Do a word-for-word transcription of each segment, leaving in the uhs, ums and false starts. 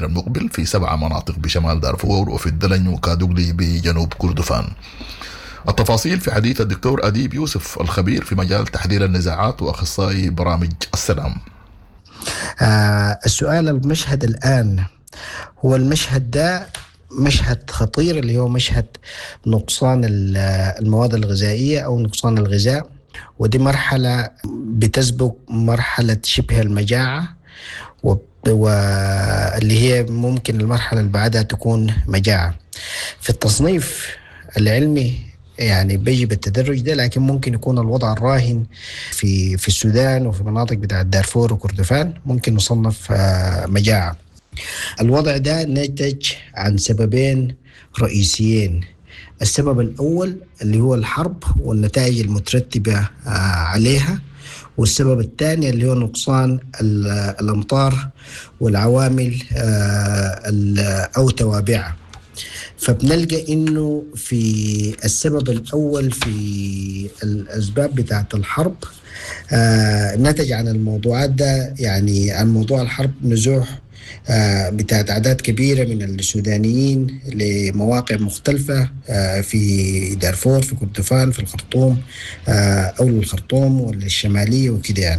التحضير المقبل في سبع مناطق بشمال دارفور وفي الدلن وكادوغلي بجنوب كردفان. التفاصيل في حديث الدكتور أديب يوسف الخبير في مجال تحليل النزاعات وأخصائي برامج السلام. آه السؤال المشهد الآن هو المشهد ده مشهد خطير، اللي هو مشهد نقصان المواد الغذائية أو نقصان الغذاء، ودي مرحلة بتسبق مرحلة شبه المجاعة، واللي هي ممكن المرحلة اللي بعدها تكون مجاعة. في التصنيف العلمي يعني بيجي بالتدرج ده، لكن ممكن يكون الوضع الراهن في في السودان وفي مناطق بتاعة دارفور وكردفان ممكن نصنف مجاعة. الوضع ده نتج عن سببين رئيسيين. السبب الأول اللي هو الحرب والنتائج المترتبة عليها، والسبب الثاني اللي هو نقصان الأمطار والعوامل أو توابعها. فبنلقى إنه في السبب الأول في الأسباب بتاعة الحرب نتج عن الموضوعات ده، يعني عن موضوع الحرب نزوح آه بتاعت أعداد كبيرة من السودانيين لمواقع مختلفة آه في دارفور، في كردفان، في الخرطوم آه أو الخرطوم والشمالية وكده يعني.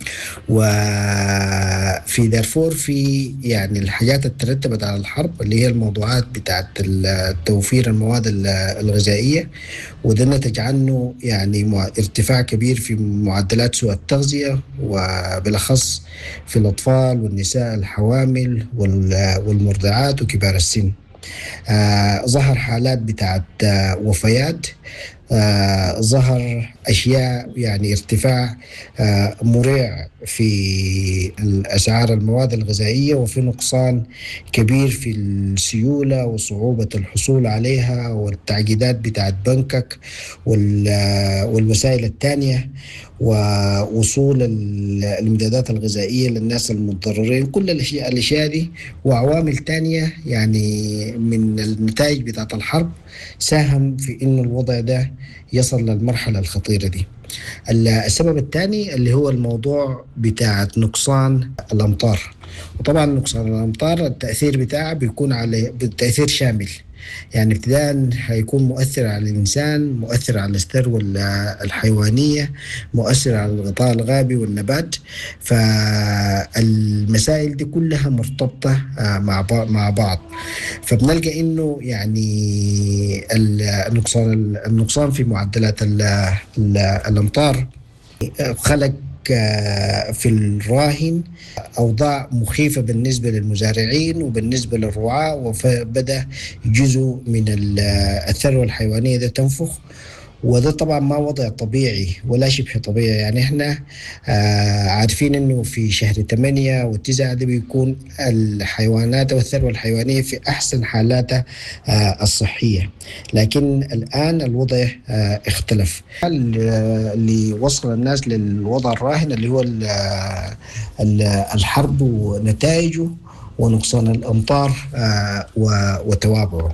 وفي دارفور في يعني الحاجات اللي ترتبت على الحرب اللي هي الموضوعات بتاعت توفير المواد الغذائية، وده نتج عنه يعني ارتفاع كبير في معدلات سوء التغذية، وبالأخص في الأطفال والنساء الحوامل والمرضعات وكبار السن. آه ظهر حالات بتاعت آه وفيات، آه ظهر أشياء يعني ارتفاع آه مريع في الأسعار المواد الغذائية، وفي نقصان كبير في السيولة وصعوبة الحصول عليها والتعقيدات بتاعت بنكك والوسائل الثانية، ووصول الامدادات الغذائية للناس المتضررين. كل الأشياء الأشياء دي وعوامل تانية يعني من النتائج بتاعت الحرب ساهم في إنه الوضع ده يصل للمرحلة الخطيرة دي. السبب الثاني اللي هو الموضوع بتاعت نقصان الأمطار. وطبعا نقصان الأمطار التأثير بتاعه بيكون على بالتأثير شامل، يعني ابتداء هيكون مؤثر على الإنسان، مؤثر على الثروة الحيوانية، مؤثر على الغطاء الغابي والنبات. فالمسائل دي كلها مرتبطة مع مع بعض. فبنلقى إنه يعني النقصان النقصان في معدلات الأمطار خلق في الراهن أوضاع مخيفة بالنسبة للمزارعين وبالنسبة للرعاة، وبدأ جزء من الثروة الحيوانية ده تنفخ. وده طبعا ما وضع طبيعي ولا شبه طبيعي. يعني احنا آه عارفين انه في شهر ثمانية وتسعة ده بيكون الحيوانات والثروة الحيوانية في احسن حالاتها آه الصحية، لكن الان الوضع آه اختلف. اللي وصل الناس للوضع الراهن اللي هو الحرب ونتائجه ونقصان الامطار آه وتوابعه.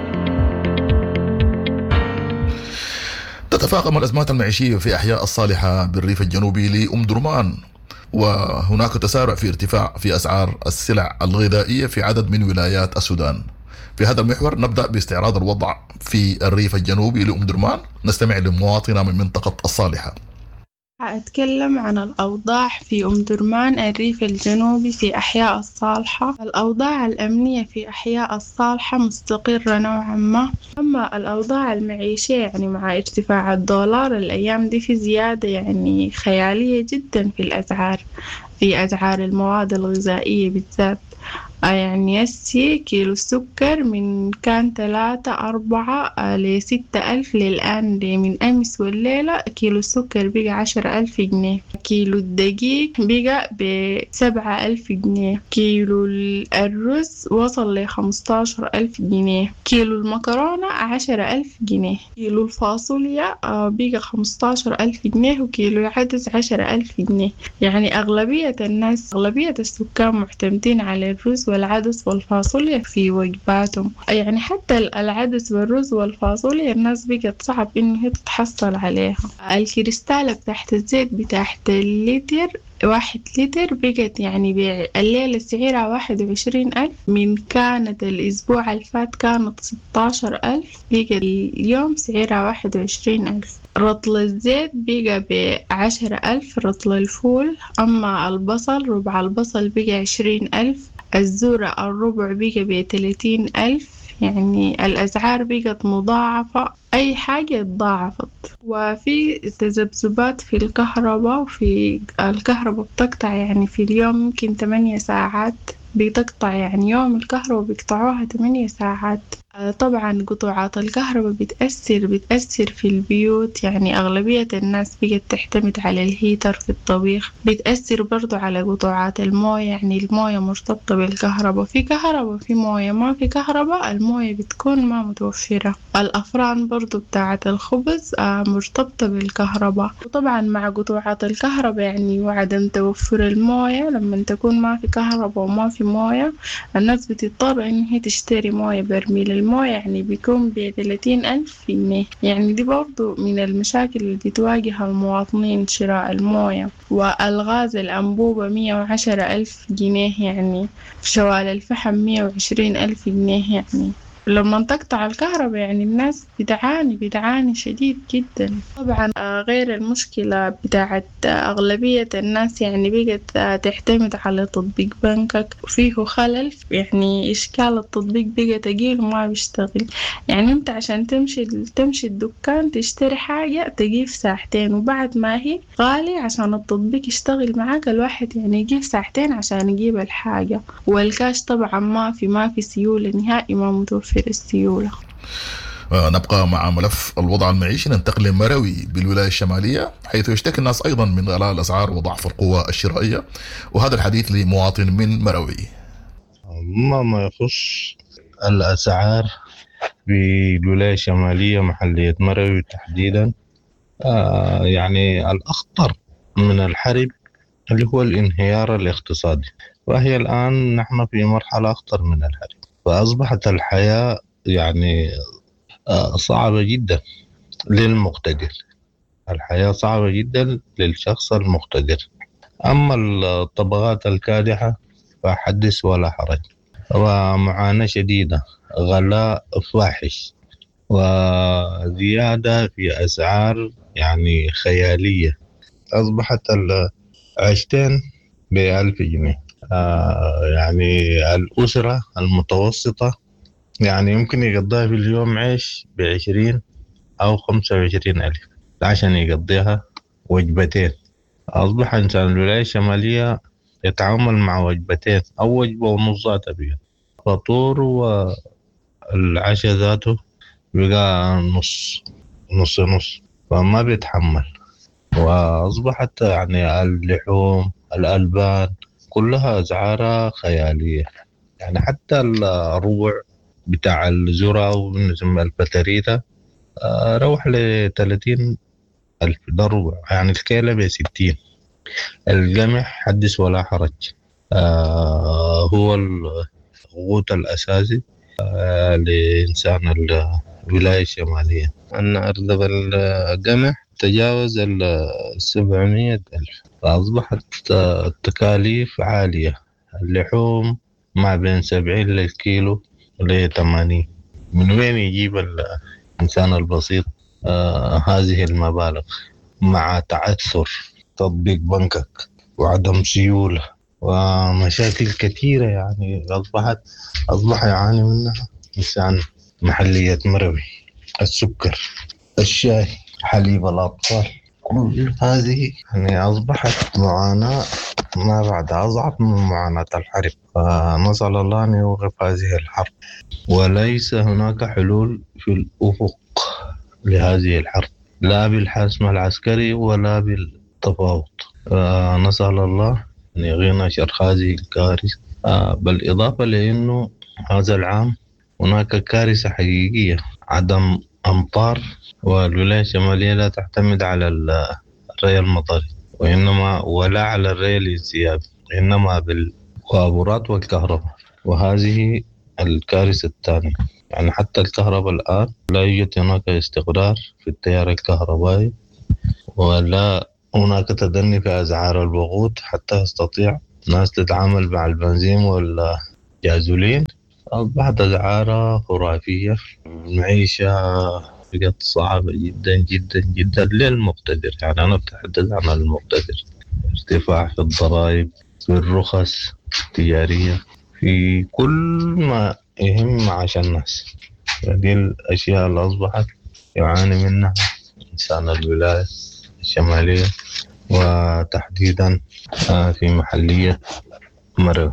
تتفاقم الأزمات المعيشية في أحياء الصالحة بالريف الجنوبي لأم درمان، وهناك تسارع في ارتفاع في أسعار السلع الغذائية في عدد من ولايات السودان. في هذا المحور نبدأ باستعراض الوضع في الريف الجنوبي لأم درمان. نستمع لمواطنة من منطقة الصالحة. أتكلم عن الأوضاع في أم درمان الريف الجنوبي في أحياء الصالحة. الأوضاع الأمنية في أحياء الصالحة مستقرة نوعا ما، أما الأوضاع المعيشية يعني مع ارتفاع الدولار الأيام دي في زيادة يعني خيالية جدا في الأسعار في أسعار المواد الغذائية بالذات. يعني يسي كيلو السكر من كان ثلاثة أربعة لستة ألف، للآن من أمس والليلة كيلو السكر بقى عشر ألف جنيه، كيلو الدقيق بقى بسبعة ألف جنيه، كيلو الرز وصل لخمستاشر ألف جنيه، كيلو المكرونة عشرة ألف جنيه، كيلو الفاصوليا بقى خمستاشر ألف جنيه، وكيلو العدس عشرة ألف جنيه. يعني أغلبية الناس أغلبية السكان معتمدين على الرز والعدس والفاصوليا في وجباتهم. يعني حتى العدس والرز والفاصوليا الناس بقت صعب إنه هي تتحصل عليها. الكريستالة بتاعت الزيت بتاعت اللتر واحد لتر بقت يعني الليلة سعرها واحد وعشرين ألف، من كانت الأسبوع الفات كانت ستاشر ألف، بقى اليوم سعرها واحد وعشرين ألف. رطل الزيت بقى بعشرة ألف رطل الفول. أما البصل ربع البصل بقى عشرين ألف. الذرة الربع بقى بثلاثين ألف. يعني الأسعار بقت مضاعفة، أي حاجة اتضاعفت. وفي تذبذبات في الكهرباء، وفي الكهرباء بتقطع يعني في اليوم ممكن ثمانية ساعات بتقطع، يعني يوم الكهرباء بيقطعوها ثمانية ساعات. طبعا قطوعات الكهرباء بتأثر بتأثر في البيوت، يعني أغلبية الناس بقت تعتمد على الهيتر في الطبيخ. بتأثر برضو على قطوعات الموية، يعني الموية مرتبطة بالكهرباء، في كهرباء في موية، ما في كهرباء الموية بتكون ما متوفرة. الأفران برضو بتاعة الخبز مرتبطة بالكهرباء. وطبعا مع قطوعات الكهرباء يعني وعدم توفر الموية، لما تكون ما في كهرباء وما في موية الناس بتضطر إن هي تشتري موية. برميل الموية يعني بيكون بثلاثين ألف جنيه، يعني دي برضو من المشاكل اللي بتواجه المواطنين، شراء الموية. والغاز الأنبوبة مية وعشرة ألف جنيه، يعني في شوال الفحم مية وعشرين ألف جنيه. يعني لما تقطع الكهرباء يعني الناس بتعاني بتعاني شديد جدا. طبعا غير المشكلة بتاعت أغلبية الناس يعني بقت تعتمد على تطبيق بنكك، فيه خلل، يعني إشكال التطبيق بقى تقيل وما بيشتغل. يعني انت عشان تمشي تمشي الدكان تشتري حاجة تجيب ساعتين، وبعد ما هي غالي عشان التطبيق يشتغل معاك الواحد يعني يجيب ساعتين عشان يجيب الحاجة. والكاش طبعا ما في ما في سيولة نهائي، ما متوفر السيولة. نبقى مع ملف الوضع المعيشي، ننتقل لمروي بالولاية الشمالية، حيث يشتكي الناس أيضا من غلاء الأسعار وضعف القوة الشرائية. وهذا الحديث لمواطن من مروي. ما ما يخص الأسعار في الولاية الشمالية محلية مروي تحديدا، آه يعني الأخطر من الحرب اللي هو الانهيار الاقتصادي، وهي الآن نحن في مرحلة أخطر من الحرب، فأصبحت الحياة يعني صعبة جدا للمقتدر. الحياة صعبة جدا للشخص المقتدر. أما الطبقات الكادحة فحدث ولا حرج، ومعاناة شديدة، غلاء فاحش، وزيادة في أسعار يعني خيالية. أصبحت العشتين بألف جنيه. آه يعني الأسرة المتوسطة يعني يمكن يقضيها في اليوم عيش بعشرين أو خمسة وعشرين ألف عشان يقضيها وجبتين. أصبح إنسان الولاية الشمالية يتعامل مع وجبتين أو وجبة ونص ذاتها بيها، فطور والعشاء ذاته بقى نص نص نص، فما بيتحمل. وأصبحت يعني اللحوم الألبان كلها أسعارها خيالية، يعني حتى الربع بتاع الذرة ونسمى البتريتا روح لثلاثين ألف، ده ربع، يعني الكيلة بستين. القمح حدث ولا حرج، آه هو الغوط الأساسي آه لإنسان الولاية الشمالية. أن أردب القمح تجاوز السبعمية ألف، فأصبحت التكاليف عالية. اللحوم ما بين سبعين للكيلو لثمانين. من وين يجيب الإنسان البسيط آه هذه المبالغ، مع تعثر تطبيق بنكك وعدم سيولة ومشاكل كثيرة يعني أصبحت أصبح يعاني منها إنسان محلية مروي. السكر، الشاي، حليب الأطفال، كل هذه يعني أصبحت معاناة ما بعد أضعف من معاناة الحرب. فنسأل الله أن يوقف هذه الحرب، وليس هناك حلول في الأفق لهذه الحرب، لا بالحسم العسكري ولا بالتفاوض. نسأل الله أن يغينا شر هذه الكارثة. بالإضافة لأنه هذا العام هناك كارثة حقيقية، عدم أمطار، والولاية الشمالية لا تعتمد على الري المطري وإنما ولا على الري الانسيابي، إنما بالقابورات والكهرباء. وهذه الكارثة الثانية، يعني حتى الكهرباء الآن لا يوجد هناك استقرار في التيار الكهربائي، ولا هناك تدني في أسعار الوقود حتى تستطيع الناس تتعامل مع البنزين والجازولين. أصبحت أسعارها خرافية، المعيشة بقت صعبة جدا جدا جدا للمقتدر. يعني أنا بتحدث عن المقتدر. ارتفاع في الضرائب، في الرخص التجارية، في كل ما يهم معاش الناس. هذه الأشياء اللي أصبحت يعاني منها إنسان الولاية الشمالية، وتحديدا في محلية مرو.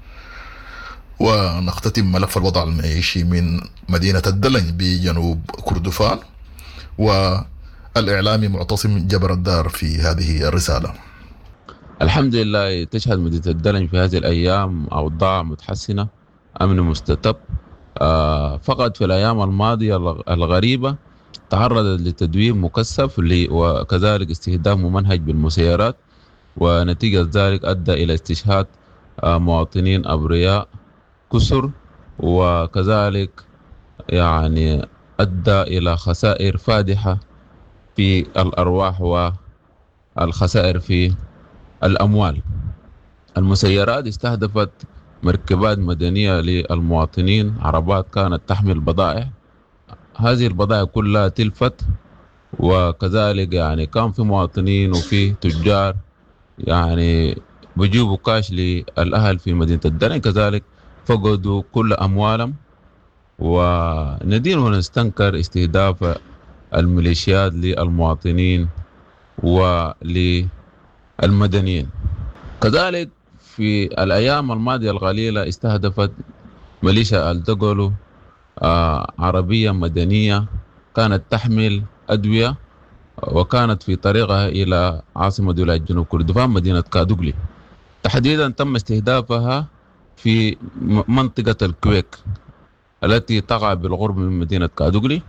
ونختتم ملف الوضع المعيشي من مدينة الدلنج بجنوب كردفان، والإعلامي معتصم جبر الدار في هذه الرسالة. الحمد لله تشهد مدينة الدلنج في هذه الأيام أوضاع متحسنة، أمن مستتب. آه فقط في الأيام الماضية الغريبة تعرضت لتدوير مكثف وكذلك استهداف ممنهج بالمسيرات، ونتيجة ذلك أدى إلى استشهاد آه مواطنين أبرياء كسر، وكذلك يعني أدى إلى خسائر فادحة في الأرواح والخسائر في الأموال. المسيرات استهدفت مركبات مدنية للمواطنين، عربات كانت تحمل بضائع، هذه البضائع كلها تلفت، وكذلك يعني كان في مواطنين وفي تجار يعني بيجيبوا كاش للأهل في مدينة الدلنج، كذلك فقدوا كل أموالهم. وندين ونستنكر استهداف الميليشيات للمواطنين وللمدنيين. كذلك في الأيام الماضية القليلة استهدفت ميليشيا الدقلو آه عربية مدنية كانت تحمل أدوية، وكانت في طريقها إلى عاصمة ولاية جنوب كردفان مدينة كادوغلي. تحديدا تم استهدافها في منطقة الكويك التي تقع بالقرب من مدينة كادوغلي،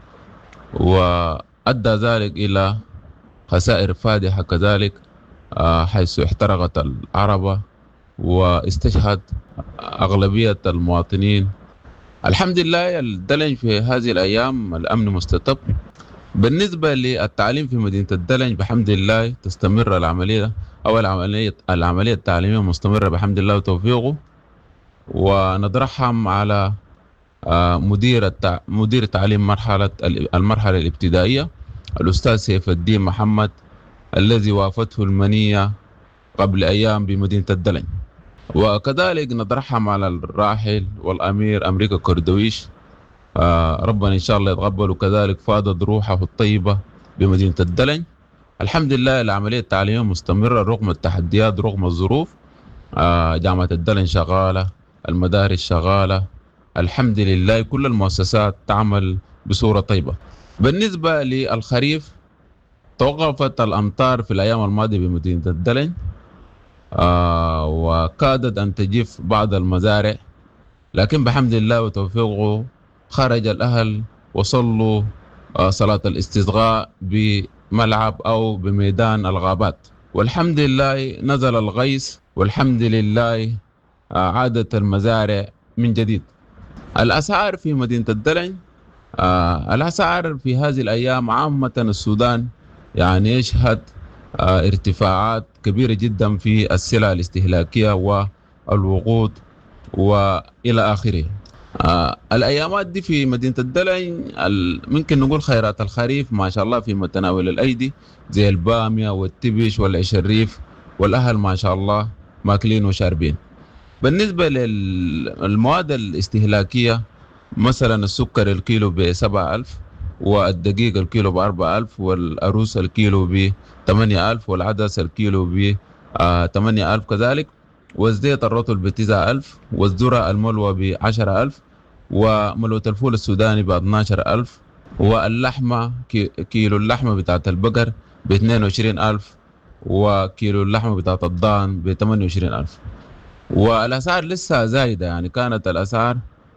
وأدى ذلك إلى خسائر فادحة كذلك، حيث احترقت العربة واستشهد أغلبية المواطنين. الحمد لله الدلنج في هذه الأيام الأمن مستتب. بالنسبة للتعليم في مدينة الدلنج بحمد الله تستمر العملية أو العملية العملية التعليمية مستمرة بحمد الله وتوفيقه، ونترحم على مدير التع... مدير تعليم مرحلة المرحلة الابتدائية الأستاذ سيف الدين محمد الذي وافته المنية قبل أيام بمدينة الدلنج. وكذلك نترحم على الراحل والأمير أمريكا كردويش، آه ربنا إن شاء الله يتقبل، وكذلك فاضت روحه الطيبة بمدينة الدلنج. الحمد لله العملية التعليمية مستمرة رغم التحديات رغم الظروف. آه جامعة الدلنج شغالة، المدارس شغالة، الحمد لله كل المؤسسات تعمل بصورة طيبة. بالنسبة للخريف توقفت الأمطار في الأيام الماضية بمدينة الدلنج، آه وكادت أن تجف بعض المزارع، لكن بحمد الله وتوفيقه خرج الأهل وصلوا آه صلاة الاستسقاء بملعب أو بميدان الغابات، والحمد لله نزل الغيث، والحمد لله آه عادت المزارع من جديد. الأسعار في مدينة الدلنج، آه الأسعار في هذه الأيام عامة السودان يعني يشهد آه ارتفاعات كبيرة جدا في السلع الاستهلاكية والوقود وإلى آخره. آه الأيامات دي في مدينة الدلنج ممكن نقول خيرات الخريف ما شاء الله في متناول الأيدي، زي البامية والتبش والعيش الريف، والأهل ما شاء الله ماكلين وشاربين. بالنسبة للمواد الاستهلاكية مثلا السكر الكيلو بسبعة ألف، والدقيق الكيلو بأربعة ألف، والأروس الكيلو بثمانية ألف، والعدس الكيلو بثمانية ألف كذلك، والزيت الرطل بتسعة ألف، والذرة الملوى بعشرة ألف، وملوة الفول السوداني باثناشر ألف، واللحمة كيلو اللحمة بتاعت البقر باثنين وعشرين ألف، وكيلو اللحمة بتاعت الضان بثمانية وعشرين ألف. والأسعار لسه زايدة، يعني كانت الأسعار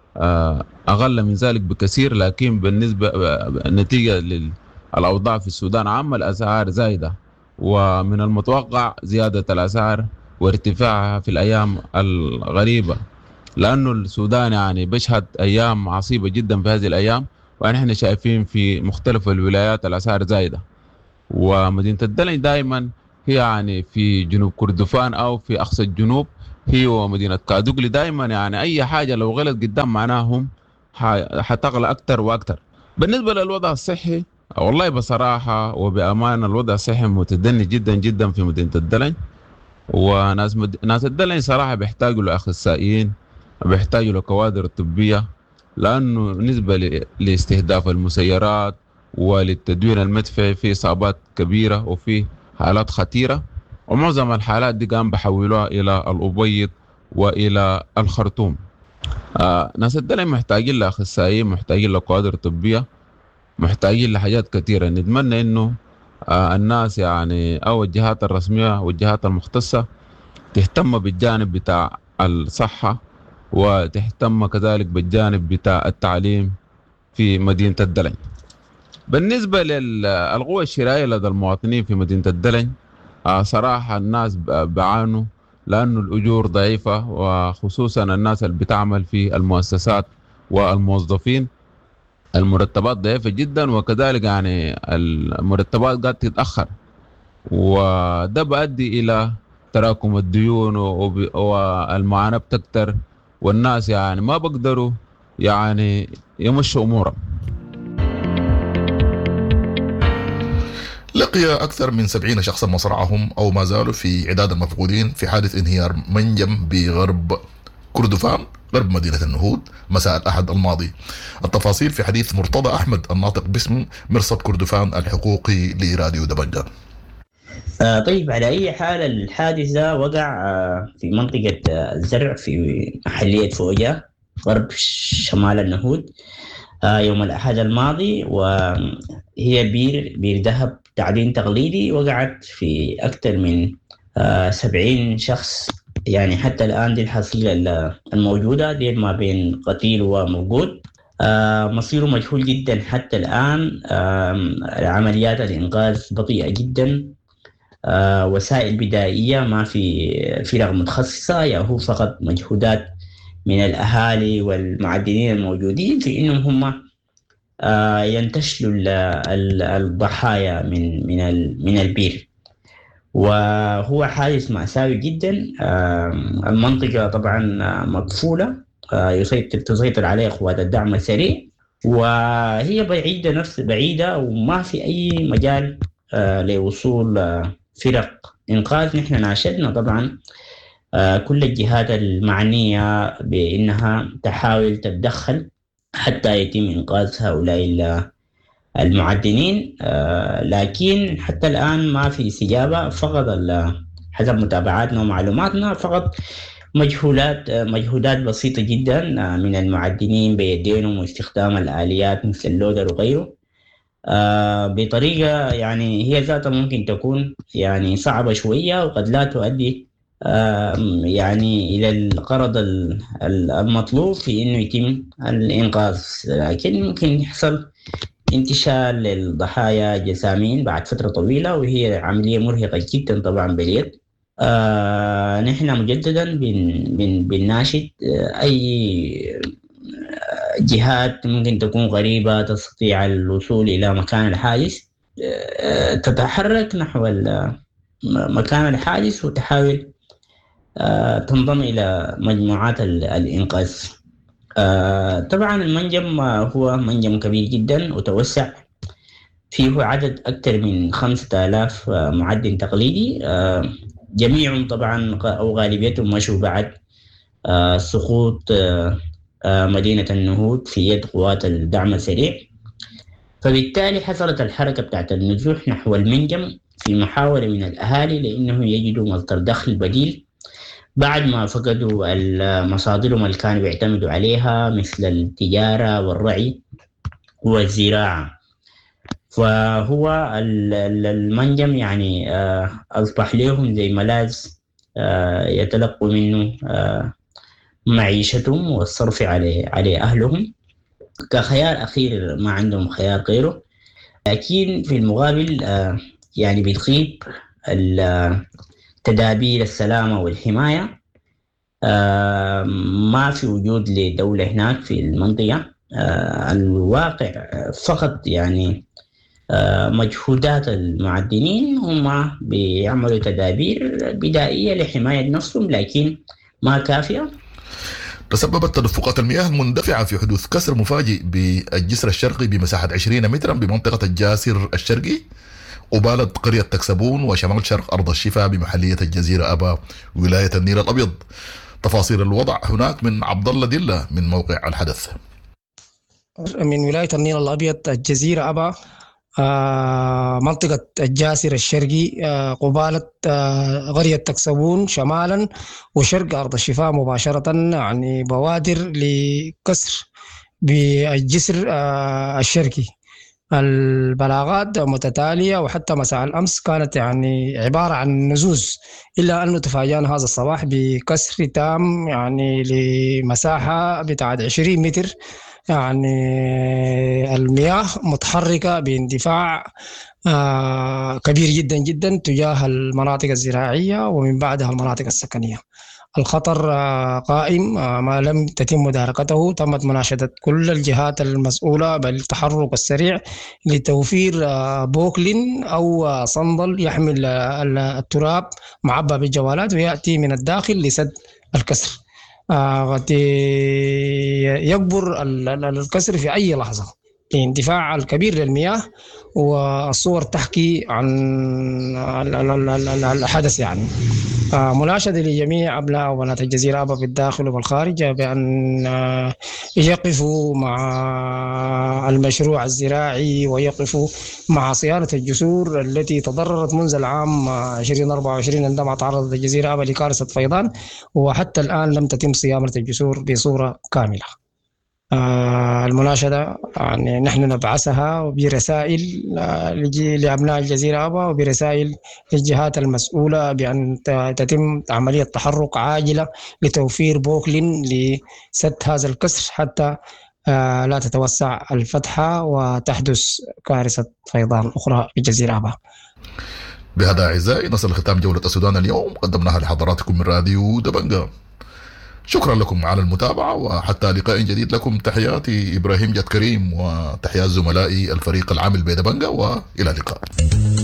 أقل من ذلك بكثير، لكن بالنسبة نتيجة للأوضاع في السودان عامة الأسعار زايدة، ومن المتوقع زيادة الأسعار وارتفاعها في الأيام الغريبة، لأنه السودان يعني بيشهد أيام عصيبة جدا في هذه الأيام، ونحن شايفين في مختلف الولايات الأسعار زايدة. ومدينة الدلنج دائما هي يعني في جنوب كردفان أو في أقصى الجنوب هي ومدينة كادوغلي. دائما يعني أي حاجة لو غلط قدام معناهم حتغلى أكتر وأكتر. بالنسبة للوضع الصحي والله بصراحة وبأمانة الوضع الصحي متدني جدا جدا في مدينة الدلنج. وناس مد... ناس الدلنج صراحة بيحتاجوا لأخصائيين، بيحتاجوا لكوادر طبية، لأنه نسبة ل... لاستهداف المسيرات وللتدوين المدفعي في إصابات كبيرة وفي حالات خطيرة، ومعظم الحالات دي قام بحولوها إلى الأبيض وإلى الخرطوم. آه ناس الدلنج محتاجين لأخصائيين، محتاجين لكوادر طبية، محتاجين لحاجات كثيرة. نتمنى إنه آه الناس يعني أو الجهات الرسمية والجهات المختصة تهتم بالجانب بتاع الصحة وتهتم كذلك بالجانب بتاع التعليم في مدينة الدلنج. بالنسبة للقوة الشرائية لدى المواطنين في مدينة الدلنج آه صراحة الناس بعانوا لأنه الأجور ضعيفة، وخصوصا الناس اللي بتعمل في المؤسسات والموظفين المرتبات ضعيفة جدا، وكذلك يعني المرتبات قاعدة تتأخر، وده بيؤدي إلى تراكم الديون والمعاناة بتكتر، والناس يعني ما بقدروا يعني يمشوا أمورهم. لقي أكثر من سبعين شخصا مصرعهم أو ما زالوا في عداد المفقودين في حادث انهيار منجم بغرب كردفان غرب مدينة النهود مساء الأحد الماضي. التفاصيل في حديث مرتضى أحمد الناطق باسم مرصد كردفان الحقوقي لراديو دبنجة. آه طيب، على أي حال الحادث ده وقع آه في منطقة آه الزرع في محلية فوجا غرب شمال النهود آه يوم الأحد الماضي، وهي بير بير ذهب تعدين تقليدي وقعت في أكثر من آه سبعين شخص. يعني حتى الآن دي الحصيلة الموجودة دي ما بين قتيل وموجود. آه مصيره مجهول جدا حتى الآن. آه عمليات الإنقاذ بطيئة جدا. آه وسائل بدائية، ما في فرق متخصصة، يا هو فقط مجهودات من الأهالي والمعدنين الموجودين في إنهم هم آه ينتشلوا الضحايا من من من البير. وهو حادث مأساوي جدا. المنطقة طبعا مقفولة، يسيطر تسيطر عليها قوات الدعم السريع، وهي بعيدة نفس بعيدة وما في أي مجال لوصول فرق إنقاذ. نحن ناشدنا طبعا كل الجهات المعنية بأنها تحاول تتدخل حتى يتم إنقاذ هؤلاء المعدنين، آه لكن حتى الآن ما في استجابة. فقط حسب متابعاتنا ومعلوماتنا فقط مجهولات آه مجهودات بسيطة جدا آه من المعدنين بيدينهم واستخدام الآليات مثل اللودر وغيره آه بطريقة يعني هي ذاتها ممكن تكون يعني صعبة شوية، وقد لا تؤدي آه يعني إلى الغرض المطلوب في إنه يتم الإنقاذ، لكن ممكن يحصل انتشال للضحايا جسامين بعد فترة طويلة، وهي عملية مرهقة جدا طبعا باليد. آه نحن مجددا بن بن بنناشد آه أي جهات ممكن تكون غريبة تستطيع الوصول إلى مكان الحادث آه تتحرك نحو مكان الحادث وتحاول آه تنضم إلى مجموعات الإنقاذ. آه طبعا المنجم هو منجم كبير جدا وتوسع، فيه عدد أكثر من خمسة آلاف معدن تقليدي، آه جميعهم طبعا أو غالبيتهم مشوا بعد آه سقوط آه آه مدينة النهود في يد قوات الدعم السريع. فبالتالي حصلت الحركة بتاعت النزوح نحو المنجم في محاولة من الأهالي لأنهم يجدوا مصدر دخل بديل بعد ما فقدوا المصادرهم اللي كانوا بيعتمدوا عليها مثل التجارة والرعي والزراعة. فهو المنجم يعني أصبح لهم زي ملاذ يتلقوا منه معيشتهم والصرف على على أهلهم كخيار أخير، ما عندهم خيار غيره. لكن في المقابل يعني بتغيب تدابير السلامة والحماية، آه ما في وجود لدولة هناك في المنطقة. آه الواقع فقط يعني مجهودات المعدنين هم بيعملوا تدابير بدائية لحماية نفسهم لكن ما كافية. تسببت تدفقات المياه المندفعة في حدوث كسر مفاجئ بالجسر الشرقي بمساحة عشرين مترا بمنطقة الجاسر الشرقي قبالة قرية تكسبون وشمال شرق أرض الشفا بمحلية الجزيرة أبا ولاية النيل الأبيض. تفاصيل الوضع هناك من عبد الله دلة من موقع الحدث. من ولاية النيل الأبيض الجزيرة أبا، آه منطقة الجاسر الشرقي، آه قبالة آه قرية تكسبون شمالا وشرق أرض الشفاء مباشرة، يعني بوادر لكسر بالجسر آه الشرقي. البلاغات متتالية وحتى مساء الأمس كانت يعني عبارة عن نزوز، إلا أنه تفاجأنا هذا الصباح بكسر تام يعني لمساحة بتاعت عشرين متر، يعني المياه متحركة باندفاع آه كبير جدا جدا تجاه المناطق الزراعية ومن بعدها المناطق السكنية. الخطر آه قائم، آه ما لم تتم مداركته. تمت مناشدة كل الجهات المسؤولة بالتحرك السريع لتوفير آه بوكلين أو آه صندل يحمل آه التراب معبى بالجوالات ويأتي من الداخل لسد الكسر. قد يكبر الكسر في أي لحظة الاندفاع الكبير للمياه، والصور تحكي عن الحدث. يعني مناشدة لجميع أبناء وبنات الجزيرة أبا بالداخل وبالخارج بأن يقفوا مع المشروع الزراعي ويقفوا مع صيانة الجسور التي تضررت منذ العام ألفين وأربعة وعشرين عندما تعرضت الجزيرة أبا لكارثة فيضان، وحتى الآن لم تتم صيانة الجسور بصورة كاملة. آه المناشدة يعني نحن نبعثها برسائل لأبناء الجزيرة أبا وبرسائل للجهات المسؤولة بأن تتم عملية تحرك عاجلة لتوفير بوكلين لسد هذا الكسر حتى آه لا تتوسع الفتحة وتحدث كارثة فيضان أخرى في الجزيرة أبا. بهذا أعزائي نصل ختام جولة السودان اليوم، قدمناها لحضراتكم من راديو دبنجة. شكرا لكم على المتابعة، وحتى لقاء جديد لكم تحياتي إبراهيم جد كريم وتحيات زملائي الفريق العامل بدبنجة، وإلى اللقاء.